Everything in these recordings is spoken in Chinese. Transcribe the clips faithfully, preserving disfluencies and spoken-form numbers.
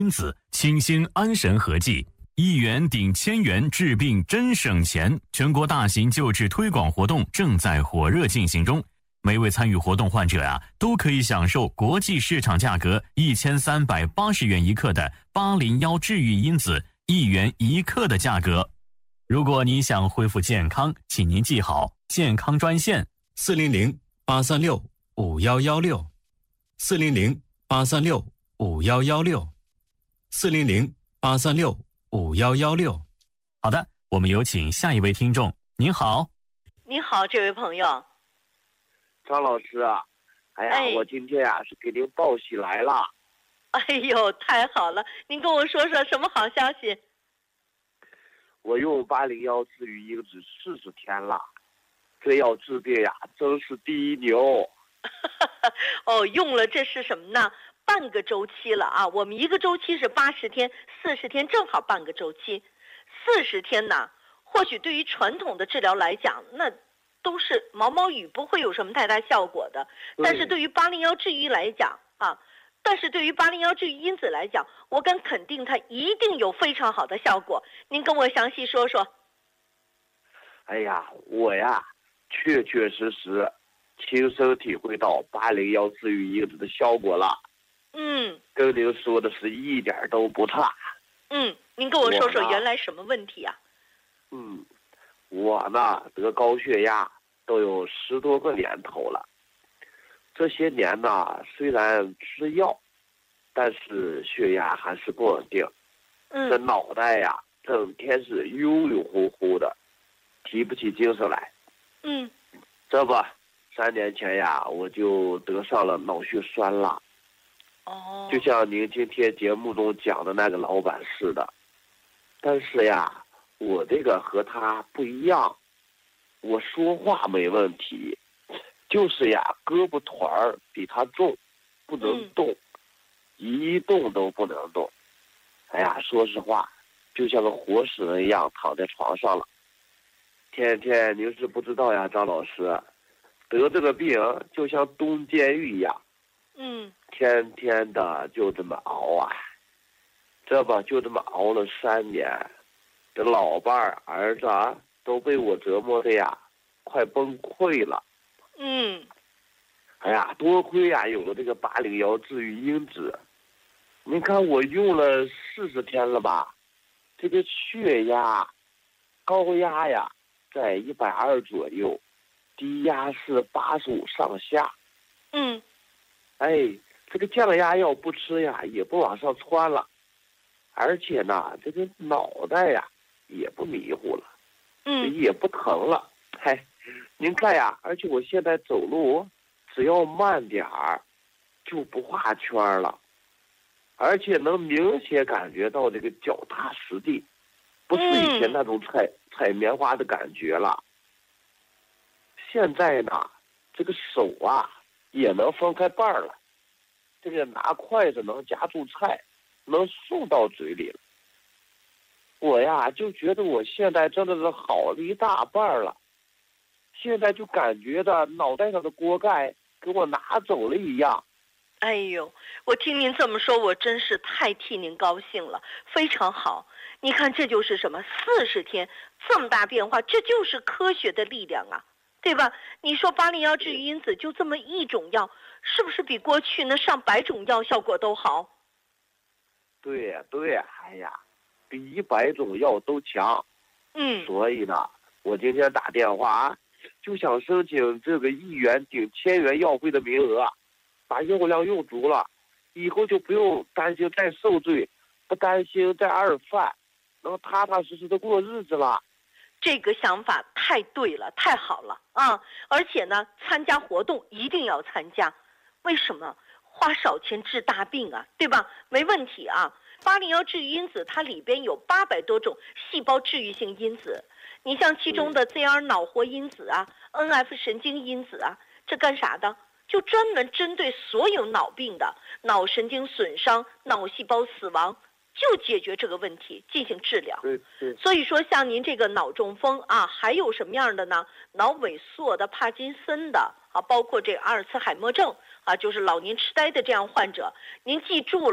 因子清心安神合剂，一元顶千元，治病真省钱。全国大型救治推广活动正在火热进行中，每位参与活动患者啊，都可以享受国际市场价格一千三百八十元一克的八零幺治愈因子一元一克的价格。如果你想恢复健康，请您记好健康专线四零零八三六五幺幺六，四零零八三六五幺幺六，四零零八三六五幺幺六。 好的，我们有请下一位听众。您好。 你好，这位朋友。 张老师啊，哎呀，哎、我今天啊是给您报喜来了。 哎呦，太好了！您跟我说说什么好消息？ 我用八零幺治愈因子四十天了，这药治病呀，真是第一牛。 哦，用了这是什么呢？半个周期了啊！我们一个周期是八十天，四十天正好半个周期。四十天呢，或许对于传统的治疗来讲，那都是毛毛雨，不会有什么太大效果的。但是对于八零幺治愈来讲啊，但是对于八零幺治愈因子来讲，我敢肯定它一定有非常好的效果。您跟我详细说说。 哎呀，我呀，确确实实亲身体会到八零幺治愈因子的效果了。 嗯， 跟您说的是一点都不差。 嗯，您跟我说说原来什么问题啊？ 嗯，我呢得高血压都有十多个年头了。这些年呢，虽然吃药，但是血压还是不稳定。 嗯， 这脑袋呀，整天是晕晕乎乎的，提不起精神来。 嗯， 这不，三年前呀，我就得上了脑血栓了。 哦， 就像您今天节目中讲的那个老板似的，但是呀，我这个和他不一样，我说话没问题，就是呀，胳膊腿儿比他重，不能动，嗯、一动都不能动。哎呀，说实话，就像个活死人一样躺在床上了。天天您是不知道呀，张老师，得这个病就像蹲监狱一样。 嗯， 天天的就这么熬啊，这不就这么熬了三年，这老伴儿儿子啊都被我折磨的呀，快崩溃了。 嗯， 哎呀，多亏呀有了这个八零幺治愈因子，您看我用了四十天了吧，这个血压、高压呀在一百二左右，低压是八十五上下。 嗯。 哎，这个降压药不吃呀，也不往上窜了，而且呢，这个脑袋呀也不迷糊了， 嗯， 也不疼了。嗨，您看呀，而且我现在走路只要慢点儿，就不画圈了，而且能明显感觉到这个脚踏实地，不是以前那种踩、嗯、踩棉花的感觉了。现在呢，这个手啊。也能分开瓣了，这个拿筷子能夹住菜，能送到嘴里了。我呀就觉得我现在真的是好了一大半了，现在就感觉到脑袋上的锅盖给我拿走了一样。 哎呦，我听您这么说，我真是太替您高兴了，非常好。你看这就是什么？四十天这么大变化，这就是科学的力量啊。对吧？你说八零幺治愈因子就这么一种药，是不是比过去那上百种药效果都好？ 对呀，对呀，哎呀，比一百种药都强。 嗯。 所以呢，我今天打电话就想申请这个一元顶千元药费的名额，把药量用足了，以后就不用担心再受罪，不担心再二犯，能踏踏实实的过日子了。 这个想法太对了，太好了啊！而且呢，参加活动一定要参加，为什么？花少钱治大病啊，对吧？没问题啊。八零幺治愈因子它里边有八百多种细胞治愈性因子，你像其中的 Z R 脑活因子啊、N F 神经因子啊，这干啥的？就专门针对所有脑病的脑神经损伤、脑细胞死亡。就解决这个问题进行治疗。 对对。 所以说像您这个脑中风啊，还有什么样的呢？脑萎缩的、帕金森的啊，包括这个阿尔茨海默症啊，就是老年痴呆的这样患者，您记住了，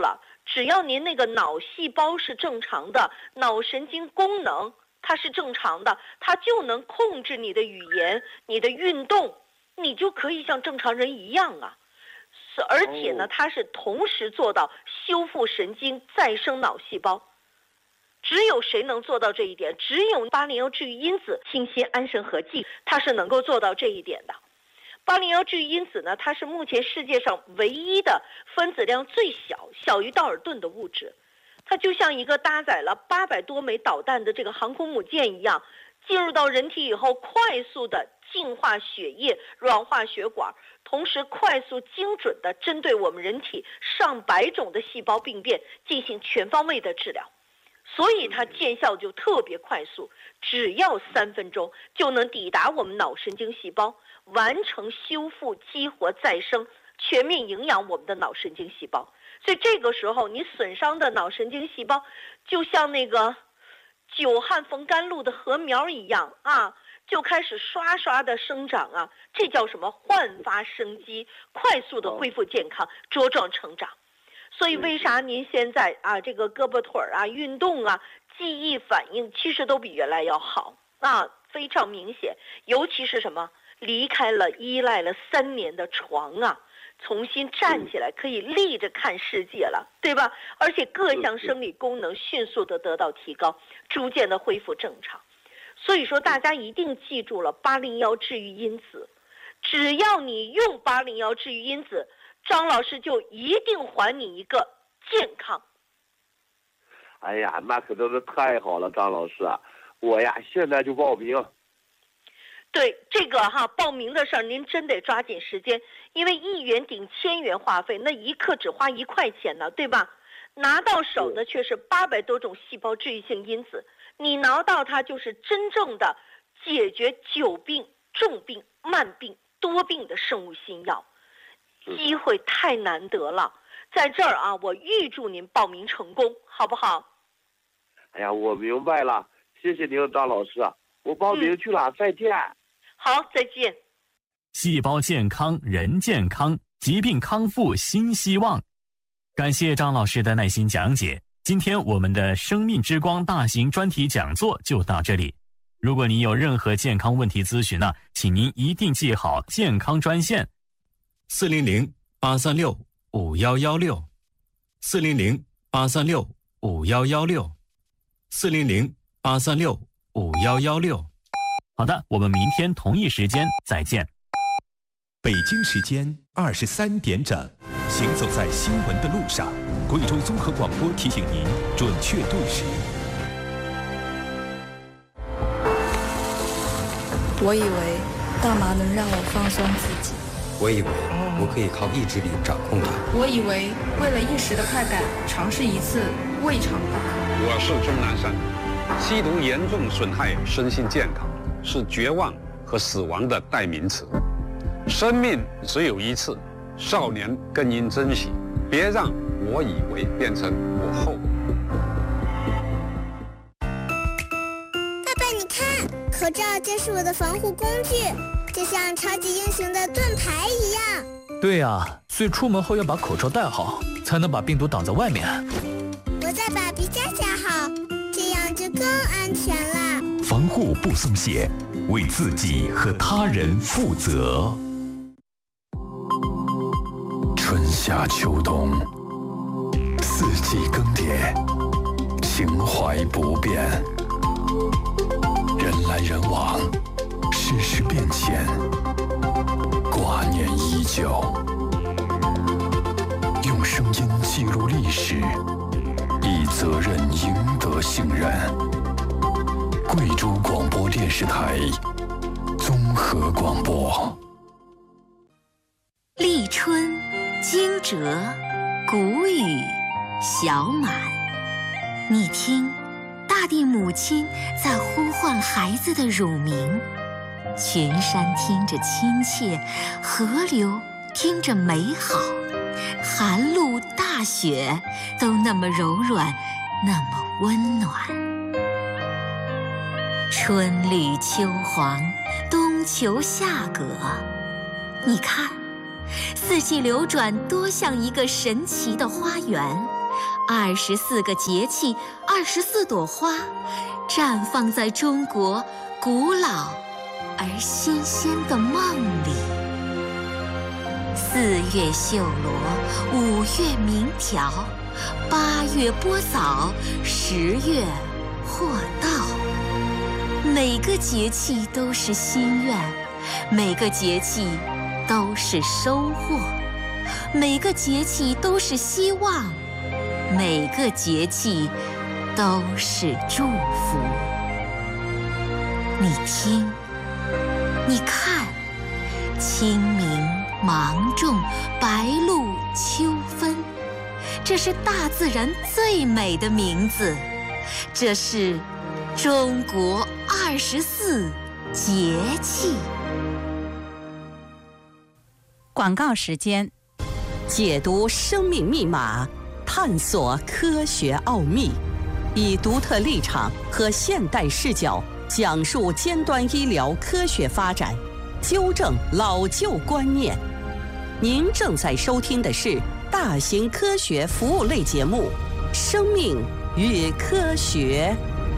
只要您那个脑细胞是正常的，脑神经功能它是正常的，它就能控制你的语言、你的运动，你就可以像正常人一样啊。而且呢，它是同时做到修复神经、再生脑细胞。只有谁能做到这一点？只有八零幺治愈因子清新安神合剂，它是能够做到这一点的。八零幺治愈因子呢，它是目前世界上唯一的分子量最小、小于道尔顿的物质。它就像一个搭载了八百多枚导弹的这个航空母舰一样，进入到人体以后，快速的净化血液、软化血管，同时快速精准的针对我们人体上百种的细胞病变进行全方位的治疗。所以它见效就特别快速，只要三分钟就能抵达我们脑神经细胞，完成修复、激活、再生，全面营养我们的脑神经细胞。所以这个时候，你损伤的脑神经细胞，就像那个久旱逢甘露的禾苗一样啊，就开始刷刷的生长啊，这叫什么？焕发生机，快速的恢复健康，茁壮成长。所以为啥您现在啊，这个胳膊腿儿啊，运动啊，记忆反应其实都比原来要好啊，非常明显。尤其是什么？离开了依赖了三年的床啊，重新站起来可以立着看世界了，对吧？而且各项生理功能迅速的得到提高，逐渐的恢复正常。所以说大家一定记住了八零幺治愈因子，只要你用八零幺治愈因子，张老师就一定还你一个健康。 哎呀，那可真是太好了，张老师啊，我呀现在就报名。 对这个哈，报名的事儿您真得抓紧时间，因为一元顶千元话费，那一克只花一块钱呢，对吧？拿到手的却是八百多种细胞治愈性因子，你拿到它就是真正的解决久病、重病、慢病、多病的生物新药，机会太难得了。在这儿啊，我预祝您报名成功，好不好？ 哎呀，我明白了，谢谢您，张老师，我报名去了，嗯、再见。 好，再见。 细胞健康，人健康，疾病康复新希望。感谢张老师的耐心讲解。今天我们的生命之光大型专题讲座就到这里。如果您有任何健康问题咨询呢，请您一定记好健康专线四零零八三六五幺幺六，四零零八三六五幺幺六，四零零八三六五幺幺六。 好的，我们明天同一时间再见。 北京时间二十三点整，行走在新闻的路上，贵州综合广播提醒您准确对时。 我以为大麻能让我放松自己， 我以为我可以靠意志力掌控它， 我以为为了一时的快感，尝试一次未尝不可。 我是钟南山，吸毒严重损害身心健康，是绝望和死亡的代名词。生命只有一次，少年更应珍惜，别让我以为变成我后。 爸爸，你看，口罩就是我的防护工具，就像超级英雄的盾牌一样。 对呀、啊，所以出门后要把口罩戴好，才能把病毒挡在外面。 我再把鼻夹夹好，这样就更安全了。 防护不松懈，为自己和他人负责。春夏秋冬，四季更迭，情怀不变。人来人往，世事变迁，挂念依旧。用声音记录历史，以责任赢得信任。贵州广播电视台综合广播。 立春，惊蛰，谷雨，小满。你听，大地母亲在呼唤孩子的乳名，群山听着亲切，河流听着美好，寒露大雪都那么柔软，那么温暖。春绿秋黄，冬秋夏葛，你看，四季流转多像一个神奇的花园， 二十四个节气，二十四朵花，绽放在中国古老而新鲜的梦里。四月绣罗，五月鸣条，八月播枣，十月获稻。每个节气都是心愿，每个节气都是收获，每个节气都是希望，每个节气都是祝福。你听，你看，清明、芒种、白露、秋分，这是大自然最美的名字，这是中国二十四节气。 广告时间，解读生命密码，探索科学奥秘，以独特立场和现代视角讲述尖端医疗科学发展，纠正老旧观念。您正在收听的是大型科学服务类节目《生命与科学》。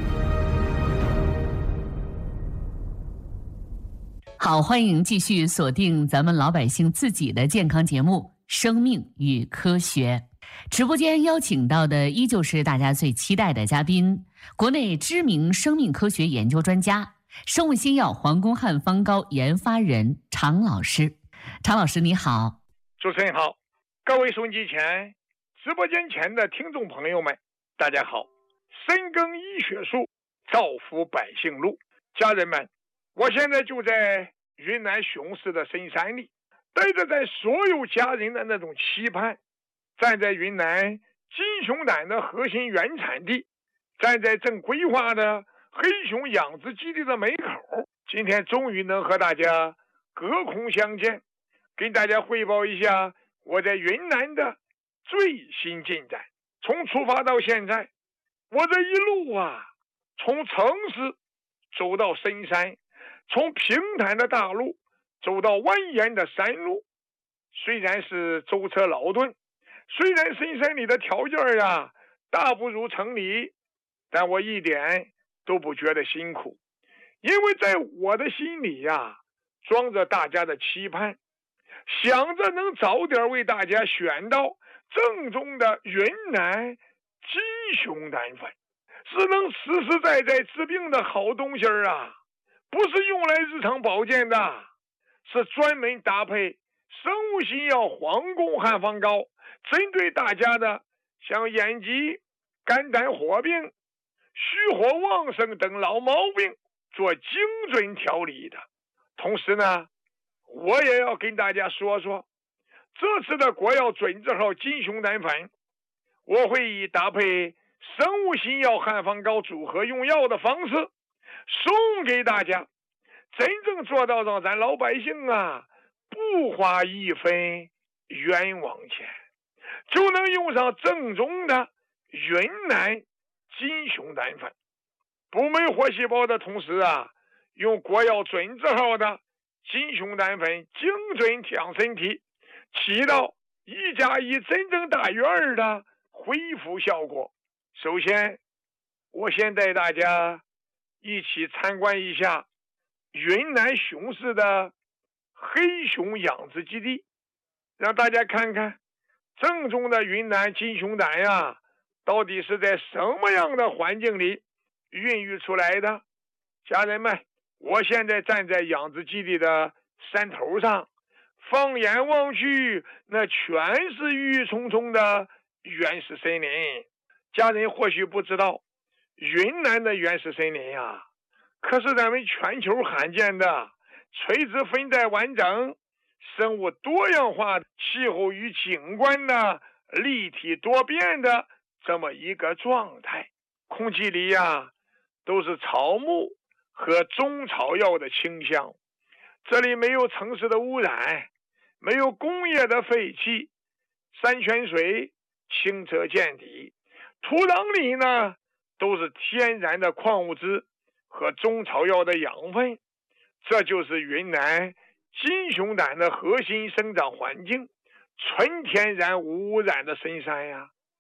好，欢迎继续锁定咱们老百姓自己的健康节目《生命与科学》。直播间邀请到的依旧是大家最期待的嘉宾，国内知名生命科学研究专家、生物新药皇宫汉方膏研发人常老师。常老师你好。 主持人好，各位收音机前、直播间前的听众朋友们，大家好。深耕医学术，造福百姓路。家人们，我现在就在云南雄狮的深山里，带着在所有家人的那种期盼，站在云南金熊胆的核心原产地，站在正规划的黑熊养殖基地的门口，今天终于能和大家隔空相见，跟大家汇报一下我在云南的最新进展。从出发到现在，我这一路啊，从城市走到深山，从平坦的大路走到蜿蜒的山路，虽然是舟车劳顿，虽然深山里的条件啊大不如城里，但我一点都不觉得辛苦，因为在我的心里呀、啊，装着大家的期盼，想着能早点为大家选到正宗的云南金熊胆粉，是能实实在在治病的好东西啊，不是用来日常保健的，是专门搭配生物新药皇宫汉方膏，针对大家的像眼疾、肝胆火病、虚火旺盛等老毛病做精准调理的。同时呢，我也要跟大家说说这次的国药准字号金熊胆粉，我会以搭配生物新药汉方膏组合用药的方式送给大家，真正做到让咱老百姓啊不花一分冤枉钱，就能用上正宗的云南金熊胆粉。不没活细胞的同时啊，用国药准字号的金熊胆粉精准养身体，起到一加一真正大于二的恢复效果。首先，我先带大家一起参观一下云南雄狮的黑熊养殖基地，让大家看看正宗的云南金熊胆呀，到底是在什么样的环境里孕育出来的。家人们，我现在站在养殖基地的山头上，放眼望去，那全是郁郁葱葱的原始森林。家人或许不知道，云南的原始森林呀，可是咱们全球罕见的垂直分带完整、生物多样化、气候与景观的立体多变的这么一个状态。空气里呀，都是草木和中草药的清香，这里没有城市的污染，没有工业的废气，山泉水清澈见底，土壤里呢都是天然的矿物质和中草药的养分，这就是云南金熊胆的核心生长环境，纯天然无污染的深山呀。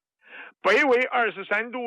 北纬二十三度。